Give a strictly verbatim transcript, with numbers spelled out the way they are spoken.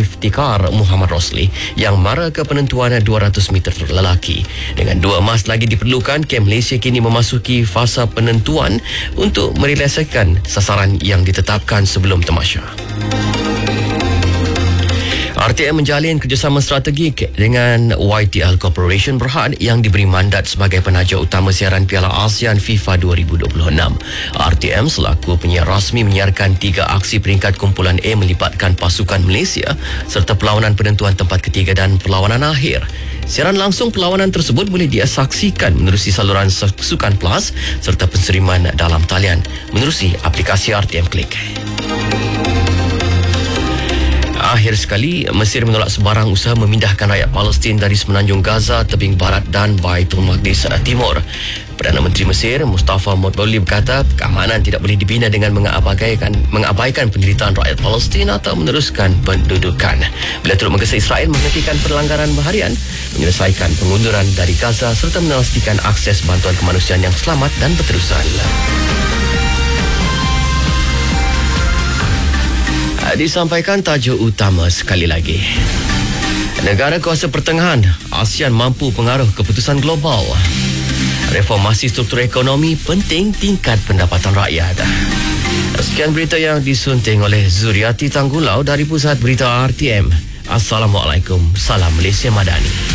Iftikhar Muhammad Rosli yang mara ke penentuan dua ratus meter lelaki. Dengan dua emas lagi diperlukan, Kem Malaysia kini memasuki fasa penentuan untuk merealisasikan sasaran yang ditetapkan sebelum tamasya. R T M menjalin kerjasama strategik dengan Y T L Corporation Berhad yang diberi mandat sebagai penaja utama siaran Piala ASEAN FIFA dua ribu dua puluh enam. R T M selaku penyiar rasmi menyiarkan tiga aksi peringkat kumpulan A melibatkan pasukan Malaysia serta perlawanan penentuan tempat ketiga dan perlawanan akhir. Siaran langsung perlawanan tersebut boleh disaksikan menerusi saluran Sukan Plus serta penseriman dalam talian menerusi aplikasi R T M Click. Akhir sekali, Mesir menolak sebarang usaha memindahkan rakyat Palestin dari semenanjung Gaza, tebing barat dan Baitul Maqdis Timur. Perdana Menteri Mesir, Mustafa Motboli berkata, keamanan tidak boleh dibina dengan mengabaikan, mengabaikan penderitaan rakyat Palestin atau meneruskan pendudukan. Bila turut menggesa Israel menghentikan perlanggaran harian, menyelesaikan pengunduran dari Gaza serta memastikan akses bantuan kemanusiaan yang selamat dan berterusan. Disampaikan tajuk utama sekali lagi. Negara kuasa pertengahan, ASEAN mampu pengaruh keputusan global. Reformasi struktur ekonomi penting tingkat pendapatan rakyat. Sekian berita yang disunting oleh Zuriati Tanggulau dari Pusat Berita R T M. Assalamualaikum. Salam Malaysia Madani.